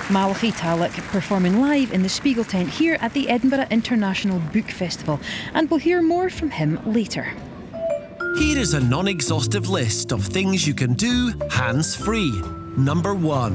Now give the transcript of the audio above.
Malachy Talek performing live in the Spiegel tent here at the Edinburgh International Book Festival, and we'll hear more from him later. Here is a non-exhaustive list of things you can do hands-free. Number 1.